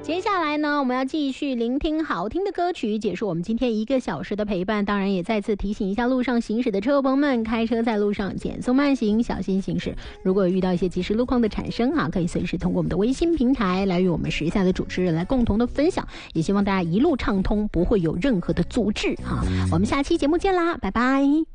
接下来呢，我们要继续聆听好听的歌曲，结束我们今天1个小时的陪伴。当然也再次提醒一下路上行驶的车友朋友们，开车在路上减速慢行，小心行驶。如果有遇到一些即时路况的产生可以随时通过我们的微信平台来与我们时下的主持人来共同的分享，也希望大家一路畅通，不会有任何的阻滞我们下期节目见啦，拜拜。